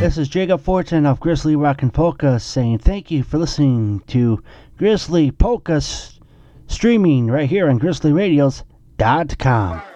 This is Jacob Fortin of Grizzly Rock and Polka saying thank you for listening to Grizzly Polka streaming right here on GrizzlyRadios.com.